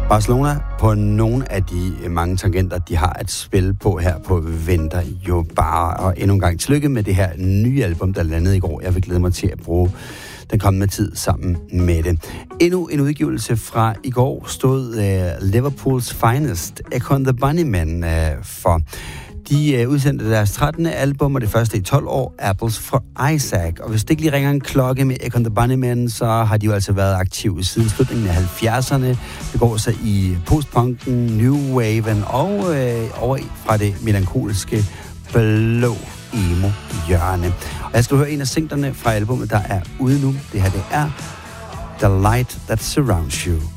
Barcelona på nogle af de mange tangenter, de har at spille på her på Venter jo bare. Og endnu en gang tillykke med det her nye album, der landede i går. Jeg vil glæde mig til at bruge den kommende tid sammen med det. Endnu en udgivelse fra i går stod Liverpools Finest, Akon the Bunnymen, for. De udsendte deres 13. album, og det første i 12 år, Apples for Isaac. Og hvis det ikke lige ringer en klokke med Akon the Bunnymen, så har de jo altså været aktive siden slutningen af 70'erne. Det går så i postpunken, new waven og over fra det melankoliske blå emo-hjørne. Og jeg skal høre en af singlerne fra albumet, der er ude nu. Det her, det er The Light That Surrounds You.